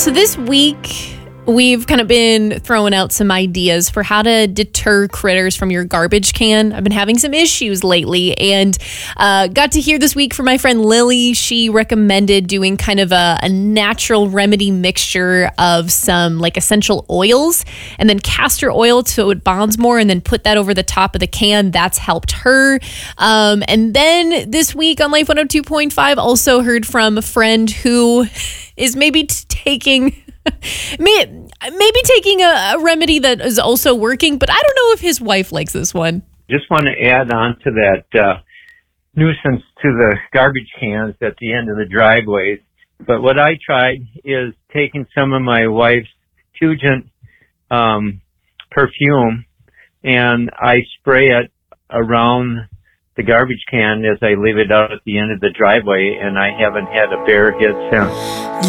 So this week, we've kind of been throwing out some ideas for how to deter critters from your garbage can. I've been having some issues lately and got to hear this week from my friend Lily. She recommended doing kind of a natural remedy mixture of some like essential oils and then castor oil so it bonds more, and then put that over the top of the can. That's helped her. And then this week on Life 102.5, also heard from a friend who is maybe taking a remedy that is also working, but I don't know if his wife likes this one. Just want to add on to that nuisance to the garbage cans at the end of the driveways. But what I tried is taking some of my wife's Fugent perfume, and I spray it around the garbage can as I leave it out at the end of the driveway, and I haven't had a bear hit since.